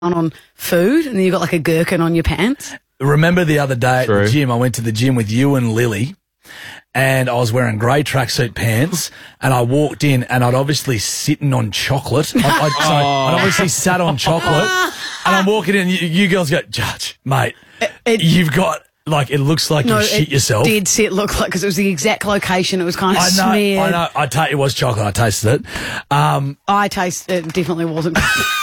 on food and then you got like a gherkin on your pants. Remember the other day at the gym, I went to the gym with you and Lily, and I was wearing grey tracksuit pants, and I walked in and I'd obviously sitting on chocolate. I'd obviously sat on chocolate, and I'm walking in and you girls go, Judge, mate, you've got, like, it looks like you shit yourself. It did see it look like, because it was the exact location. It was kind of smeared. I know. It was chocolate. I tasted it. I tasted it. Definitely wasn't.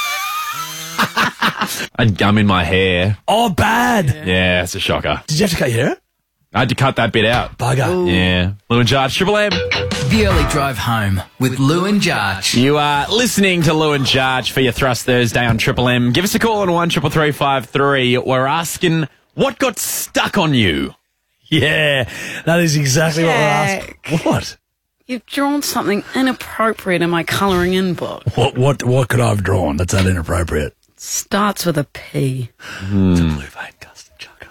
I had gum in my hair. Oh, bad. Yeah, it's a shocker. Did you have to cut your hair? I had to cut that bit out. Bugger. Ooh. Yeah. Lou and Jarch, Triple M. The Early Drive Home with Lou and Jarch. You are listening to Lou and Jarch for your Thrust Thursday on Triple M. Give us a call on 133353. We're asking, what got stuck on you? Yeah, that is exactly what we're asking. What? You've drawn something inappropriate in my colouring in book. What could I have drawn that's that inappropriate? Starts with a P. It's a blue vein custard chucker.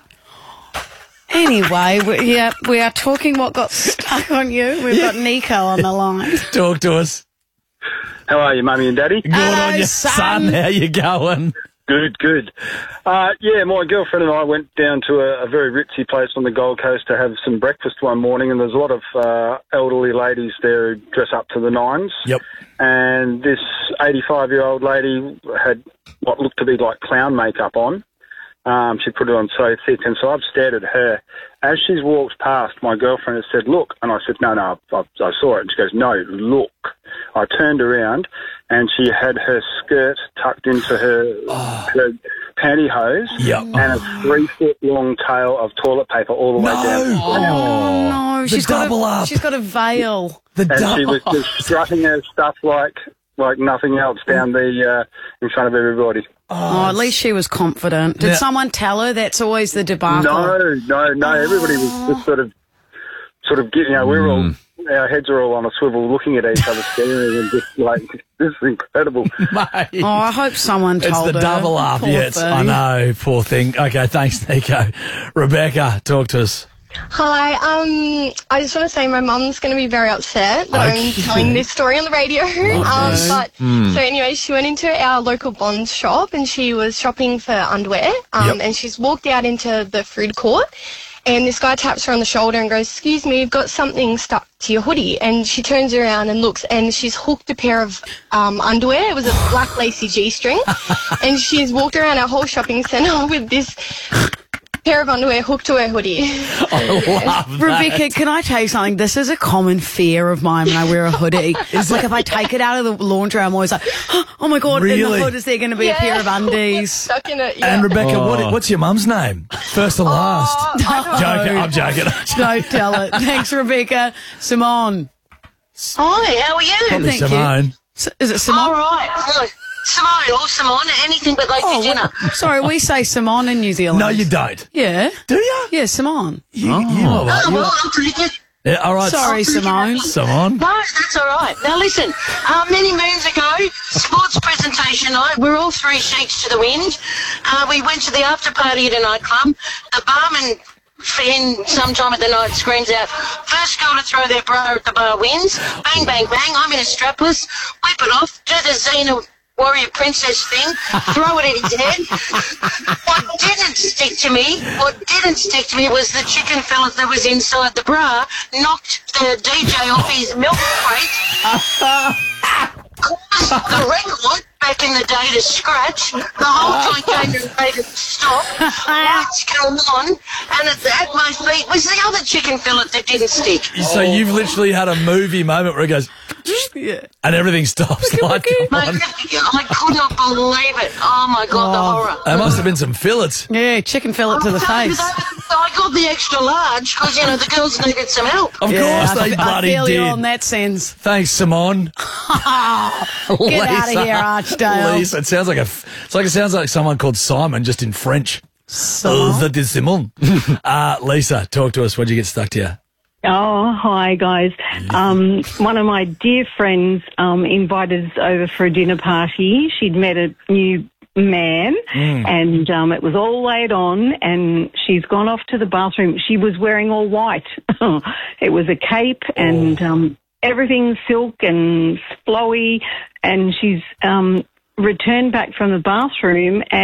Anyway, we are talking what got stuck on you. We've got Nico on the line. Talk to us. How are you, Mummy and Daddy? Good on you, son. How you going? Good. Yeah, my girlfriend and I went down to a very ritzy place on the Gold Coast to have some breakfast one morning, and there's a lot of elderly ladies there who dress up to the nines. Yep. And this 85-year-old lady had what looked to be like clown makeup on. She put it on so thick, and so I've stared at her. As she's walked past, my girlfriend has said, look. And I said, no, I saw it. And she goes, no, look. I turned around, and she had her skirt tucked into her pantyhose, and a 3-foot-long tail of toilet paper all the way down. Oh, no. She's got a veil. She was just strutting her stuff like nothing else down in front of everybody. Oh, at least she was confident. Did someone tell her? That's always the debacle. No. Everybody was just sort of getting, we're all, our heads are all on a swivel looking at each other staring and just like, this is incredible. Mate. Oh, I hope someone told her. It's the double up. Poor Yes, thing. I know. Poor thing. Okay, thanks, Nico. Rebecca, talk to us. Hi, I just want to say my mum's going to be very upset that I'm telling this story on the radio. So anyway, she went into our local Bonds shop and she was shopping for underwear, and she's walked out into the food court, and this guy taps her on the shoulder and goes, excuse me, you've got something stuck to your hoodie. And she turns around and looks, and she's hooked a pair of underwear. It was a black lacy G-string, and she's walked around our whole shopping centre with this pair of underwear hooked to her hoodie. I love that. Rebecca, can I tell you something? This is a common fear of mine when I wear a hoodie. It's like if I take it out of the laundry, I'm always like, oh my God, in the hood is there going to be a pair of undies? Stuck in it, And Rebecca, what's your mum's name? First and last. I'm joking. Don't tell it. Thanks, Rebecca. Simone. Hi, how are you? Probably Thank Simone. You. Is it Simone? All right. Simone, anything but late for dinner. Sorry, we say Simone in New Zealand. No, you don't. Yeah. Do you? Yeah, Simone. You are right. Oh, well, I'll take it. Yeah, all right. Sorry, Simone. Simone. No, that's all right. Now, listen, many moons ago, sports presentation night, we're all three sheets to the wind. We went to the after party at a nightclub. The barman sometime at the night screams out, first girl to throw their bra at the bar wins. Bang, bang, bang. I'm in a strapless. Whip it off. Do the Xena warrior princess thing. Throw it at his head. What didn't stick to me was the chicken fillet that was inside the bra knocked the DJ off his milk crate. Caused the record back in the day to scratch. The whole joint came and made it stop. Lights came on, and at my feet was the other chicken fillet that didn't stick. So you've literally had a movie moment where it goes, and everything stops. Like, I could not believe it. Oh, my God, the horror. there must have been some fillets. Yeah, chicken fillet to the face. I got the extra large because, the girls needed some help. Of course they bloody I feel did. you on that sense. Thanks, Simone. Get out of here, Archdale. Lisa, it sounds like someone called Simon, just in French. That is Simone. Lisa, talk to us. What'd you get stuck to you? Oh, hi, guys. One of my dear friends invited us over for a dinner party. She'd met a new man, and it was all laid on, and she's gone off to the bathroom. She was wearing all white. It was a cape, and everything's silk and flowy, and she's returned back from the bathroom, and